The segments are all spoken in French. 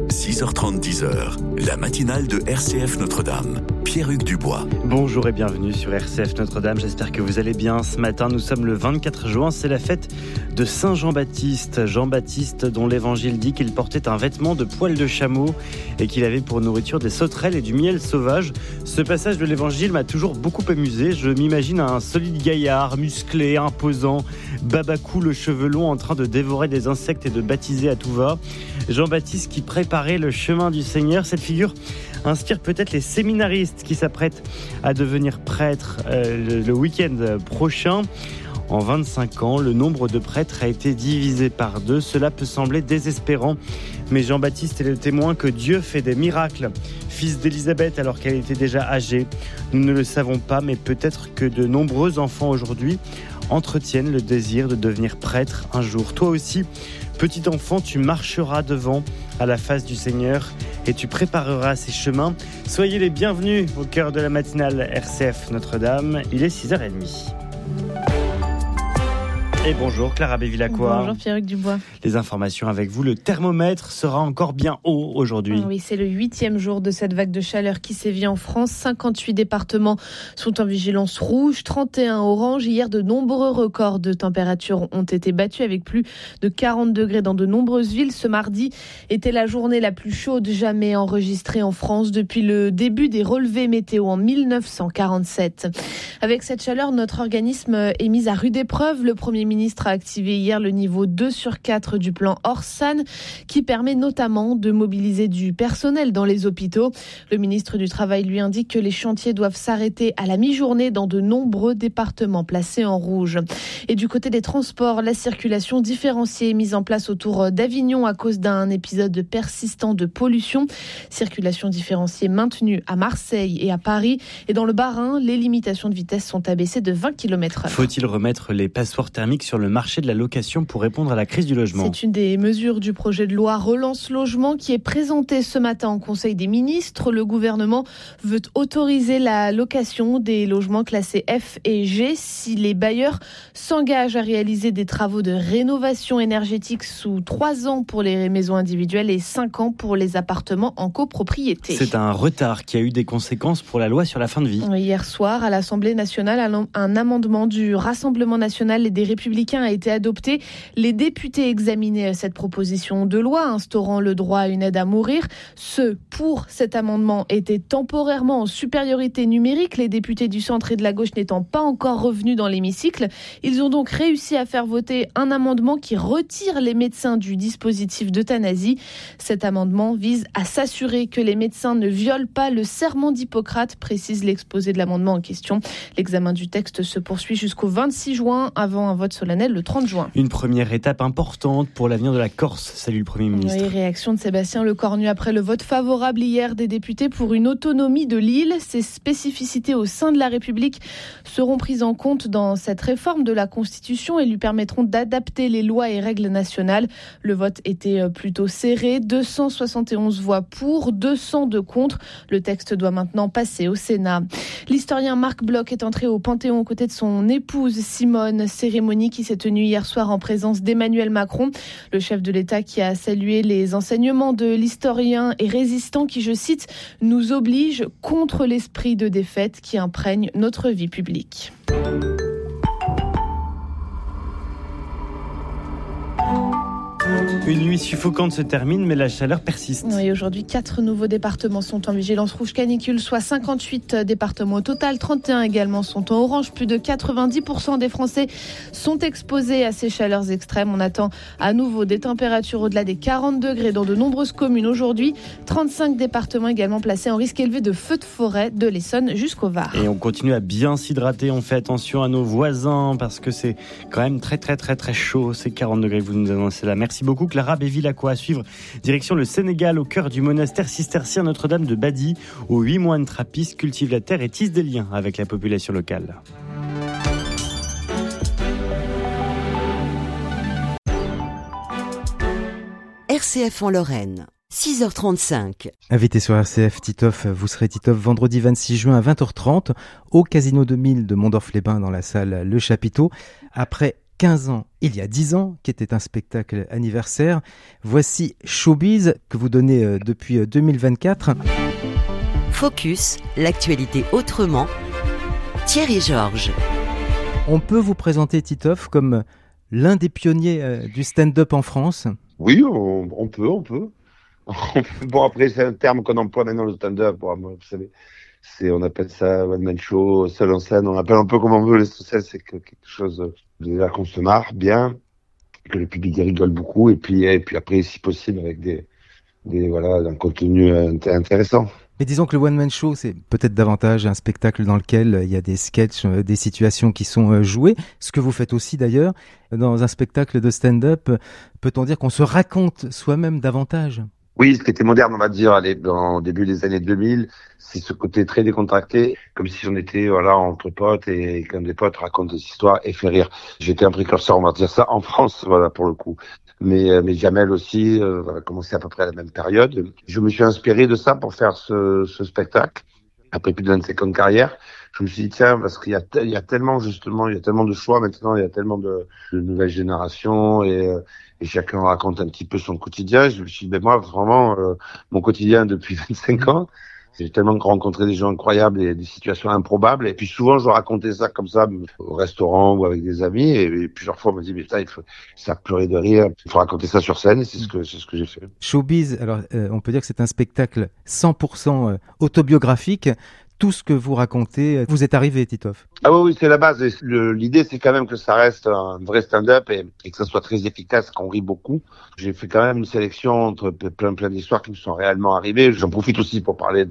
6h30, 10h, la matinale de RCF Notre-Dame. Pierre-Hugues Dubois. Bonjour et bienvenue sur RCF Notre-Dame. J'espère que vous allez bien. Ce matin, nous sommes le 24 juin. C'est la fête de Saint Jean-Baptiste. Jean-Baptiste dont l'évangile dit qu'il portait un vêtement de poil de chameau et qu'il avait pour nourriture des sauterelles et du miel sauvage. Ce passage de l'évangile m'a toujours beaucoup amusé. Je m'imagine un solide gaillard, musclé, imposant, babacou, le cheveu long, en train de dévorer des insectes et de baptiser à tout va. Jean-Baptiste qui préparait le chemin du Seigneur. Cette figure inspire peut-être les séminaristes qui s'apprêtent à devenir prêtres le week-end prochain. En 25 ans, le nombre de prêtres a été divisé par 2. Cela peut sembler désespérant, mais Jean-Baptiste est le témoin que Dieu fait des miracles. Fils d'Élisabeth alors qu'elle était déjà âgée, nous ne le savons pas, mais peut-être que de nombreux enfants aujourd'hui entretiennent le désir de devenir prêtre un jour. Toi aussi, petit enfant, tu marcheras devant à la face du Seigneur et tu prépareras ses chemins. Soyez les bienvenus au cœur de la matinale RCF Notre-Dame. Il est 6h30. Et bonjour Clara Bévilacqua. Bonjour Pierre-Hugues Dubois. Les informations avec vous. Le thermomètre sera encore bien haut aujourd'hui. Oui, c'est le 8e jour de cette vague de chaleur qui sévit en France. 58 départements sont en vigilance rouge, 31 orange. Hier, de nombreux records de température ont été battus avec plus de 40 degrés dans de nombreuses villes. Ce mardi était la journée la plus chaude jamais enregistrée en France depuis le début des relevés météo en 1947. Avec cette chaleur, notre organisme est mis à rude épreuve. Le Premier ministre a activé hier le niveau 2 sur 4 du plan Orsan qui permet notamment de mobiliser du personnel dans les hôpitaux. Le ministre du Travail lui indique que les chantiers doivent s'arrêter à la mi-journée dans de nombreux départements placés en rouge. Et du côté des transports, la circulation différenciée est mise en place autour d'Avignon à cause d'un épisode persistant de pollution. Circulation différenciée maintenue à Marseille et à Paris. Et dans le Bas-Rhin, les limitations de vitesse sont abaissées de 20 km/h. Faut-il remettre les passoires thermiques sur le marché de la location pour répondre à la crise du logement? C'est une des mesures du projet de loi Relance Logement qui est présenté ce matin en Conseil des ministres. Le gouvernement veut autoriser la location des logements classés F et G si les bailleurs s'engagent à réaliser des travaux de rénovation énergétique sous 3 ans pour les maisons individuelles et 5 ans pour les appartements en copropriété. C'est un retard qui a eu des conséquences pour la loi sur la fin de vie. Hier soir, à l'Assemblée nationale, un amendement du Rassemblement national et des Républicains a été adopté. Les députés examinaient cette proposition de loi instaurant le droit à une aide à mourir. Ceux pour cet amendement étaient temporairement en supériorité numérique, les députés du centre et de la gauche n'étant pas encore revenus dans l'hémicycle. Ils ont donc réussi à faire voter un amendement qui retire les médecins du dispositif d'euthanasie. Cet amendement vise à s'assurer que les médecins ne violent pas le serment d'Hippocrate, précise l'exposé de l'amendement en question. L'examen du texte se poursuit jusqu'au 26 juin avant un vote solennel le 30 juin. Une première étape importante pour l'avenir de la Corse. Salut le Premier ministre. Oui, réaction de Sébastien Lecornu après le vote favorable hier des députés pour une autonomie de l'île. Ces spécificités au sein de la République seront prises en compte dans cette réforme de la Constitution et lui permettront d'adapter les lois et règles nationales. Le vote était plutôt serré, 271 voix pour, 202 contre. Le texte doit maintenant passer au Sénat. L'historien Marc Bloch est entré au Panthéon aux côtés de son épouse Simone, cérémonie qui s'est tenue hier soir en présence d'Emmanuel Macron, le chef de l'État qui a salué les enseignements de l'historien et résistant qui, je cite, nous oblige contre l'esprit de défaite qui imprègne notre vie publique. Une nuit suffocante se termine, mais la chaleur persiste. Oui, aujourd'hui, 4 nouveaux départements sont en vigilance rouge canicule, soit 58 départements au total. 31 également sont en orange. Plus de 90% des Français sont exposés à ces chaleurs extrêmes. On attend à nouveau des températures au-delà des 40 degrés dans de nombreuses communes aujourd'hui. 35 départements également placés en risque élevé de feux de forêt de l'Essonne jusqu'au Var. Et on continue à bien s'hydrater. On fait attention à nos voisins parce que c'est quand même très chaud. C'est 40 degrés que vous nous annoncez là. Merci beaucoup Clara Bévilacqua. À suivre, direction le Sénégal, au cœur du monastère cistercien Notre-Dame de Badi, où 8 moines trappistes cultivent la terre et tissent des liens avec la population locale. RCF en Lorraine. 6h35. Invité sur RCF Titoff, vous serez Titoff vendredi 26 juin à 20h30 au Casino 2000 de Mondorf-les-Bains dans la salle Le Chapiteau. Après 15 ans, il y a 10 ans, qui était un spectacle anniversaire. Voici Showbiz, que vous donnez depuis 2024. Focus, l'actualité autrement. Thierry Georges. On peut vous présenter Titoff comme l'un des pionniers du stand-up en France? Oui, on peut. Bon, après, c'est un terme qu'on emploie maintenant, le stand-up. Bon, vous savez, on appelle ça one-man show, seul en scène. On appelle un peu comme on veut. L'essentiel, c'est que quelque chose, déjà, qu'on se marre bien, que le public y rigole beaucoup, et puis après, si possible, avec un contenu intéressant. Mais disons que le one-man show, c'est peut-être davantage un spectacle dans lequel il y a des sketchs, des situations qui sont jouées. Ce que vous faites aussi d'ailleurs, dans un spectacle de stand-up, peut-on dire qu'on se raconte soi-même davantage? Oui, ce qui était moderne, on va dire, au début des années 2000, c'est ce côté très décontracté, comme si on était entre potes et comme des potes racontent des histoires et fait rire. J'étais un précurseur, on va dire ça, en France, pour le coup. Mais Jamel aussi a commencé à peu près à la même période. Je me suis inspiré de ça pour faire ce spectacle. Après plus de 25 ans de carrière, je me suis dit tiens, parce qu'il y a tellement de choix maintenant, il y a tellement de nouvelles générations et chacun raconte un petit peu son quotidien. Je me suis dit moi vraiment mon quotidien depuis 25 ans, j'ai tellement rencontré des gens incroyables et des situations improbables. Et puis souvent, je racontais ça comme ça au restaurant ou avec des amis. Et plusieurs fois, on me dit mais putain, ça pleurait de rire. Il faut raconter ça sur scène. Et c'est ce que j'ai fait. Showbiz, alors on peut dire que c'est un spectacle 100% autobiographique. Tout ce que vous racontez, vous êtes arrivé, Titoff. Ah oui, c'est la base. L'idée, c'est quand même que ça reste un vrai stand-up et que ça soit très efficace, qu'on rit beaucoup. J'ai fait quand même une sélection entre plein d'histoires qui me sont réellement arrivées. J'en profite aussi pour parler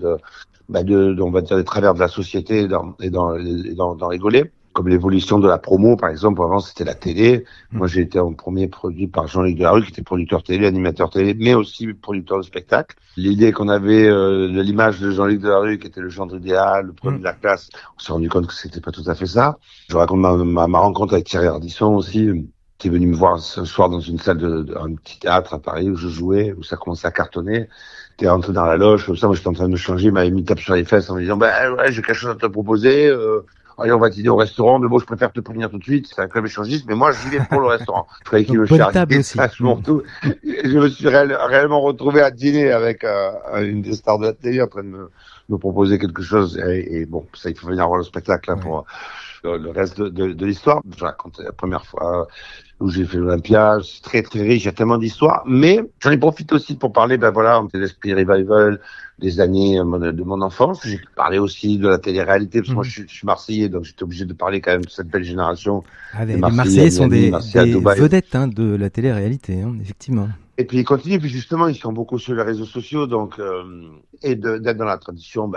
on va dire, des travers de la société et d'en rigoler. Comme l'évolution de la promo, par exemple, avant c'était la télé. Moi, j'ai été en premier produit par Jean-Luc Delarue, qui était producteur télé, animateur télé, mais aussi producteur de spectacle. L'idée qu'on avait de l'image de Jean-Luc Delarue, qui était le gendre idéal, le premier de la classe, on s'est rendu compte que c'était pas tout à fait ça. Je raconte ma rencontre avec Thierry Ardisson aussi, qui est venu me voir ce soir dans une salle un petit théâtre à Paris où je jouais, où ça commençait à cartonner. T'es rentré dans la loge, comme ça, moi j'étais en train de me changer, il m'avait mis tape sur les fesses en me disant ouais, j'ai quelque chose à te proposer. Allez, on va dîner au restaurant, mais bon, je préfère te prévenir tout de suite. C'est un club échangiste, mais moi, j'y vais pour le restaurant. Je croyais qu'il me charriait tout. Je me suis réellement retrouvé à dîner avec une des stars de la télé en train de me proposer quelque chose. Et bon, ça, il faut venir voir le spectacle pour le reste de l'histoire. Je raconte la première fois où j'ai fait l'Olympia. C'est très, très riche. Il y a tellement d'histoires. Mais j'en ai profité aussi pour parler, de l'esprit revival des années de mon enfance. J'ai parlé aussi de la télé-réalité, parce que moi, je suis Marseillais, donc j'étais obligé de parler quand même de cette belle génération. Les Marseillais sont des vedettes de la télé-réalité, effectivement. Et puis ils continuent, puis justement, ils sont beaucoup sur les réseaux sociaux, donc et d'être dans la tradition,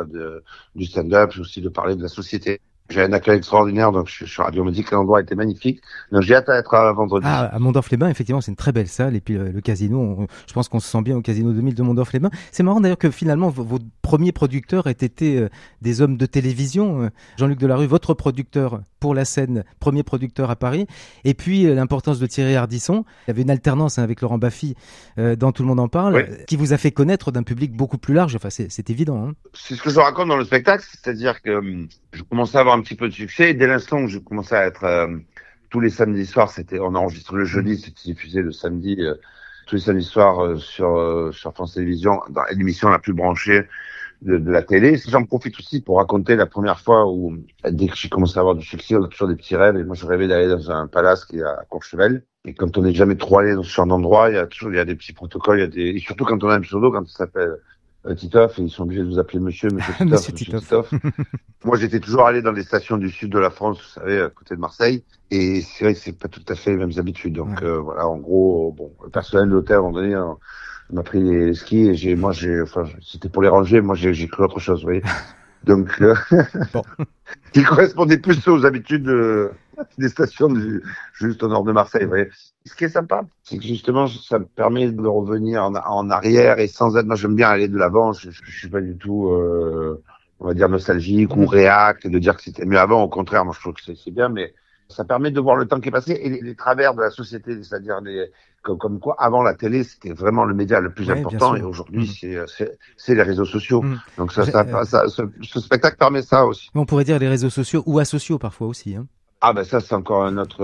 du stand-up, aussi de parler de la société. J'ai un accueil extraordinaire, donc je suis ravi. On me dit que l'endroit était magnifique. Donc j'ai hâte à être à vendredi. Ah, à Mondorf-les-Bains, effectivement, c'est une très belle salle. Et puis le casino, je pense qu'on se sent bien au casino 2000 de Mondorf-les-Bains. C'est marrant d'ailleurs que finalement, vos premiers producteurs aient été des hommes de télévision. Jean-Luc Delarue, votre producteur pour la scène, premier producteur à Paris. Et puis l'importance de Thierry Ardisson. Il y avait une alternance avec Laurent Baffy dans Tout le monde en parle, qui vous a fait connaître d'un public beaucoup plus large. Enfin, c'est évident. C'est ce que je raconte dans le spectacle, c'est-à-dire que je commençais à avoir un petit peu de succès. Et dès l'instant où je commençais à être tous les samedis soirs, on enregistre le jeudi, c'était diffusé le samedi, tous les samedis soirs sur France Télévisions, dans l'émission la plus branchée de la télé. J'en profite aussi pour raconter la première fois où, dès que j'ai commencé à avoir du succès, on a toujours des petits rêves. Et moi, je rêvais d'aller dans un palace qui est à Courchevel. Et quand on n'est jamais trop allé dans ce genre d'endroit, il y a des petits protocoles, et surtout quand on a un pseudo, quand ça s'appelle Titoff, et ils sont obligés de vous appeler monsieur Titoff. Monsieur Titoff. Moi, j'étais toujours allé dans les stations du sud de la France, vous savez, à côté de Marseille, et c'est vrai que c'est pas tout à fait les mêmes habitudes. Donc voilà, en gros, le personnel de l'hôtel, à un moment donné, on m'a pris les skis, et c'était pour les ranger, moi j'ai cru autre chose, vous voyez. Donc, qui correspondait plus aux habitudes des stations juste au nord de Marseille, vous voyez. Ce qui est sympa, c'est que justement, ça me permet de revenir en arrière et sans être, moi j'aime bien aller de l'avant, je suis pas du tout, on va dire nostalgique ou réac, de dire que c'était mieux avant, au contraire, moi je trouve que c'est bien, mais ça permet de voir le temps qui est passé et les travers de la société, c'est-à-dire comme quoi avant la télé c'était vraiment le média le plus important et aujourd'hui c'est les réseaux sociaux. Donc ce spectacle permet ça aussi. On pourrait dire les réseaux sociaux ou asociaux parfois aussi. Ah ben ça c'est encore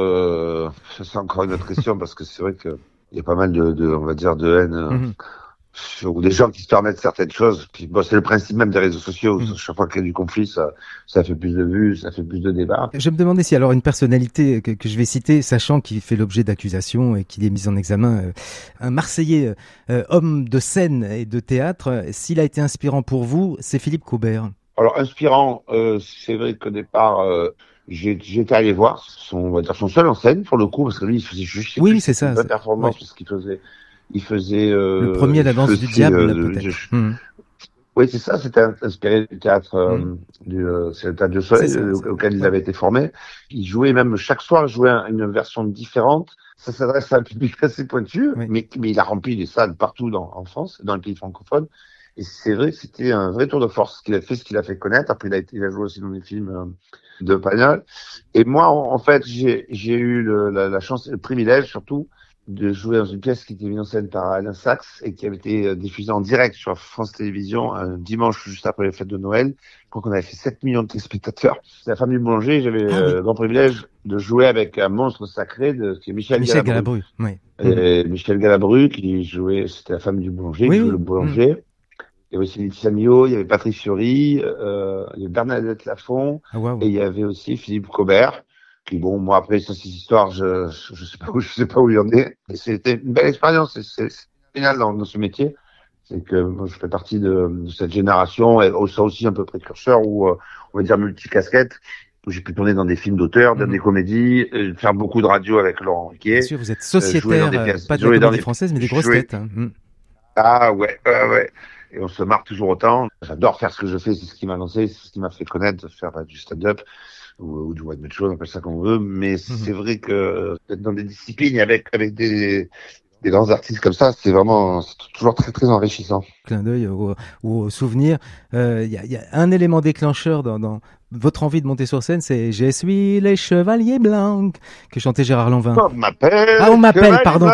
c'est encore une autre question parce que c'est vrai que il y a pas mal on va dire de haine ou des gens qui se permettent certaines choses. Puis bon, c'est le principe même des réseaux sociaux. Chaque fois qu'il y a du conflit, ça fait plus de vues, ça fait plus de débats. Je me demandais si alors une personnalité que je vais citer, sachant qu'il fait l'objet d'accusations et qu'il est mis en examen, un Marseillais, homme de scène et de théâtre, s'il a été inspirant pour vous, c'est Philippe Caubert. Alors inspirant, c'est vrai qu'au départ, j'étais allé voir on va dire son seul en scène pour le coup, parce que lui il faisait juste c'est ça, une bonne performance, ouais. parce qu'il faisait le premier La Danse du Diable, peut-être. Oui, c'est ça, c'était inspiré du théâtre c'est le théâtre du Soleil auquel il avait été formé. Il jouait même chaque soir, une version différente. Ça s'adresse à un public assez pointu, mais il a rempli des salles partout en France, dans les pays francophones. Et c'est vrai que c'était un vrai tour de force qu'il a fait, ce qu'il a fait connaître. Après, il a joué aussi dans des films de Pagnol. Et moi, en fait, j'ai eu la chance et le privilège, surtout, de jouer dans une pièce qui était mise en scène par Alain Sachs et qui avait été diffusée en direct sur France Télévisions un dimanche juste après les fêtes de Noël. Je crois qu'on avait fait 7 millions de téléspectateurs. C'est La Femme du Boulanger. J'avais le grand privilège de jouer avec un monstre sacré qui est Michel Galabru. Et Michel Galabru qui jouait, c'était La Femme du Boulanger, qui jouait le boulanger. Il y avait aussi Laetitia Millot, il y avait Patrice Fiori, il y avait Bernadette Lafont, et il y avait aussi Philippe Caubert. Puis bon, moi après ça, ces histoires, je sais pas où il en est. Et c'était une belle expérience. C'est génial dans ce métier, c'est que moi, je fais partie de cette génération, et ça aussi un peu précurseur, ou on va dire multicasquette, où j'ai pu tourner dans des films d'auteur, dans des comédies, faire beaucoup de radio avec Laurent Ruquier. Bien sûr, vous êtes sociétaire, pas de la comédie française, mais des grosses têtes. Ah ouais. Et on se marre toujours autant. J'adore faire ce que je fais, c'est ce qui m'a lancé, c'est ce qui m'a fait connaître, faire du stand-up ou du one-man show, on appelle ça comme on veut. Mais c'est vrai que être dans des disciplines avec des grands artistes comme ça, c'est toujours très très enrichissant. Clin d'œil au souvenir. Il y a un élément déclencheur dans votre envie de monter sur scène, c'est Je suis les chevaliers blancs que chantait Gérard Lanvin. On m'appelle. Pardon.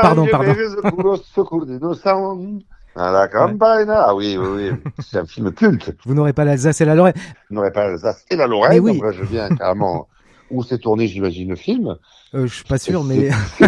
Au secours des innocents. À la campagne. Ah oui. C'est un film culte. Vous n'aurez pas l'Alsace et la Lorraine. Vous n'aurez pas l'Alsace et la Lorraine. Oui. Donc là, je viens carrément où c'est tourné, j'imagine, le film. Je suis pas sûr, mais...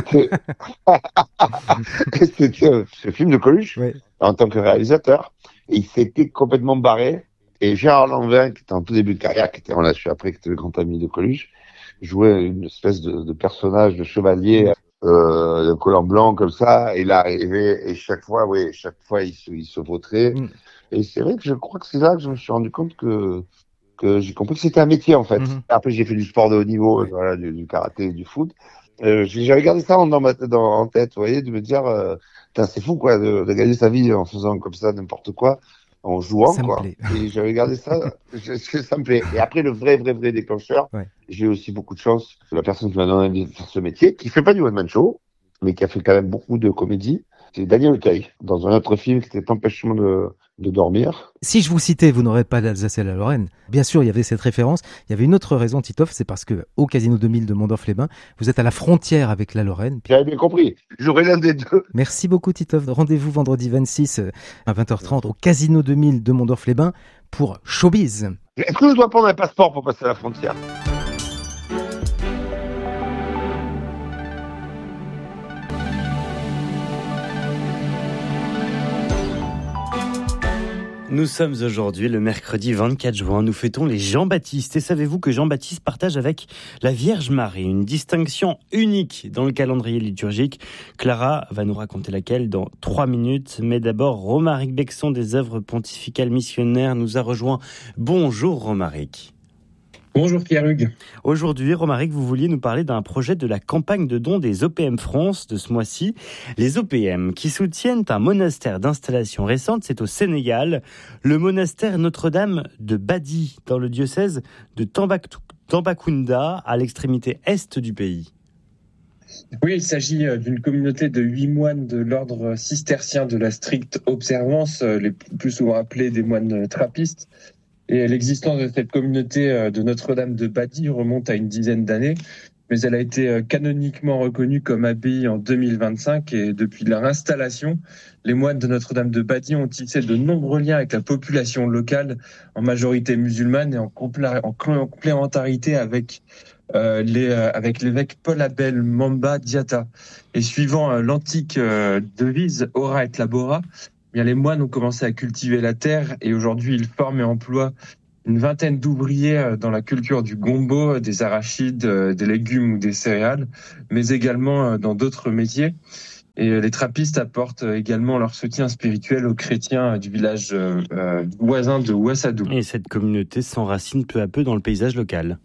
C'était ce film de Coluche, en tant que réalisateur. Et il s'était complètement barré. Et Gérard Lanvin, qui était en tout début de carrière, on l'a su après, qui était le grand ami de Coluche, jouait une espèce de personnage de chevalier, de collant blanc comme ça. Et il arrivait, et chaque fois, il se vautrait. Et c'est vrai que je crois que c'est là que je me suis rendu compte que j'ai compris que c'était un métier, en fait. Après, j'ai fait du sport de haut niveau, du karaté, du foot. J'ai regardé ça en tête, vous voyez, de me dire, c'est fou, quoi, de gagner sa vie en faisant comme ça n'importe quoi, en jouant, ça quoi. Et j'ai regardé ça, ça me plaît. Et après, le vrai déclencheur, j'ai aussi beaucoup de chance. La personne qui m'a donné envie de faire ce métier, qui fait pas du one-man show, mais qui a fait quand même beaucoup de comédie, c'est Daniel Auteuil, dans un autre film qui était Empêchement de dormir. Si je vous citais, vous n'aurez pas l'Alsace et la Lorraine. Bien sûr, il y avait cette référence. Il y avait une autre raison, Titoff, c'est parce que au Casino 2000 de Mondorf-les-Bains, vous êtes à la frontière avec la Lorraine. J'avais bien compris. J'aurais l'un des deux. Merci beaucoup, Titoff. Rendez-vous vendredi 26 à 20h30 au Casino 2000 de Mondorf-les-Bains pour Showbiz. Est-ce que je dois prendre un passeport pour passer à la frontière ? Nous sommes aujourd'hui le mercredi 24 juin, nous fêtons les Jean-Baptiste. Et savez-vous que Jean-Baptiste partage avec la Vierge Marie une distinction unique dans le calendrier liturgique. Clara va nous raconter laquelle dans 3 minutes. Mais d'abord, Romaric Bexon des œuvres pontificales missionnaires nous a rejoint. Bonjour Romaric. Bonjour Pierre-Hugues. Aujourd'hui, Romaric, vous vouliez nous parler d'un projet de la campagne de dons des OPM France de ce mois-ci. Les OPM qui soutiennent un monastère d'installation récente, c'est au Sénégal, le monastère Notre-Dame de Badi, dans le diocèse de Tambacounda, à l'extrémité est du pays. Oui, il s'agit d'une communauté de 8 moines de l'ordre cistercien de la stricte observance, les plus souvent appelés des moines trappistes. Et l'existence de cette communauté de Notre-Dame de Badi remonte à une dizaine d'années, mais elle a été canoniquement reconnue comme abbaye en 2025 et depuis leur installation, les moines de Notre-Dame de Badi ont tissé de nombreux liens avec la population locale, en majorité musulmane et en complémentarité avec avec l'évêque Paul Abel Mamba Diatta. Et suivant l'antique devise Ora et Labora, bien les moines ont commencé à cultiver la terre et aujourd'hui ils forment et emploient une vingtaine d'ouvriers dans la culture du gombo, des arachides, des légumes ou des céréales, mais également dans d'autres métiers. Et les trappistes apportent également leur soutien spirituel aux chrétiens du village voisin de Ouassadou. Et cette communauté s'enracine peu à peu dans le paysage local.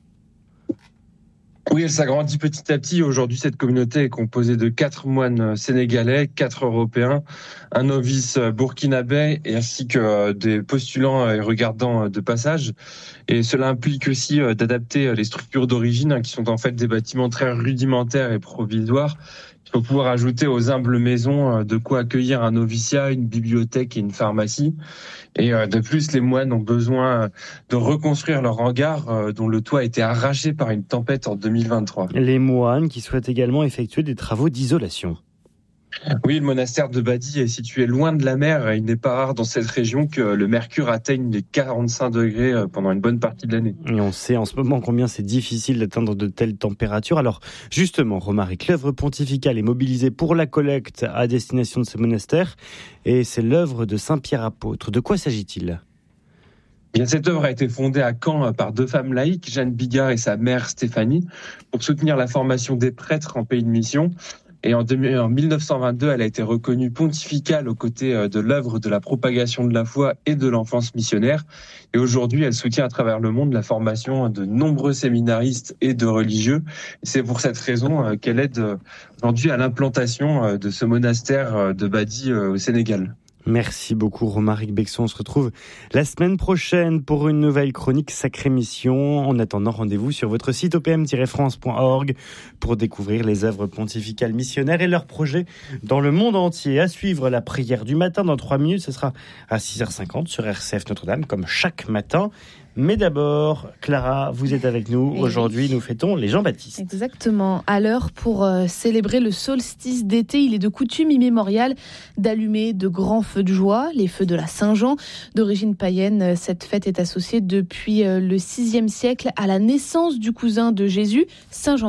Oui, elle s'agrandit petit à petit. Aujourd'hui, cette communauté est composée de 4 moines sénégalais, 4 européens, un novice burkinabé ainsi que des postulants et regardants de passage. Et cela implique aussi d'adapter les structures d'origine, qui sont en fait des bâtiments très rudimentaires et provisoires. Il faut pouvoir ajouter aux humbles maisons de quoi accueillir un noviciat, une bibliothèque et une pharmacie. Et de plus, les moines ont besoin de reconstruire leur hangar dont le toit a été arraché par une tempête en 2023. Les moines qui souhaitent également effectuer des travaux d'isolation. Oui, le monastère de Badi est situé loin de la mer et il n'est pas rare dans cette région que le mercure atteigne les 45 degrés pendant une bonne partie de l'année. Et on sait en ce moment combien c'est difficile d'atteindre de telles températures. Alors justement, Romaric, l'œuvre pontificale est mobilisée pour la collecte à destination de ce monastère et c'est l'œuvre de Saint-Pierre apôtre. De quoi s'agit-il ? Bien, cette œuvre a été fondée à Caen par 2 femmes laïques, Jeanne Bigard et sa mère Stéphanie, pour soutenir la formation des prêtres en pays de mission. Et en 1922, elle a été reconnue pontificale aux côtés de l'œuvre de la propagation de la foi et de l'enfance missionnaire. Et aujourd'hui, elle soutient à travers le monde la formation de nombreux séminaristes et de religieux. Et c'est pour cette raison qu'elle aide aujourd'hui à l'implantation de ce monastère de Badi au Sénégal. Merci beaucoup Romaric Bexon. On se retrouve la semaine prochaine pour une nouvelle chronique Sacrée Mission. En attendant, rendez-vous sur votre site opm-france.org pour découvrir les œuvres pontificales missionnaires et leurs projets dans le monde entier. À suivre la prière du matin dans 3 minutes. Ce sera à 6h50 sur RCF Notre-Dame comme chaque matin. Mais d'abord, Clara, vous êtes avec nous. Aujourd'hui, nous fêtons les Jean-Baptiste. Exactement. À l'heure pour célébrer le solstice d'été, il est de coutume immémoriale d'allumer de grands feux de joie, les feux de la Saint-Jean. D'origine païenne, cette fête est associée depuis le VIe siècle à la naissance du cousin de Jésus, Saint Jean.